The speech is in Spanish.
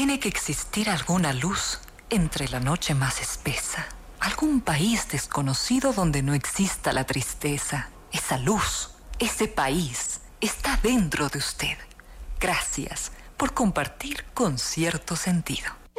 Tiene que existir alguna luz entre la noche más espesa. Algún país desconocido donde no exista la tristeza. Esa luz, ese país, está dentro de usted. Gracias por compartir con cierto sentido.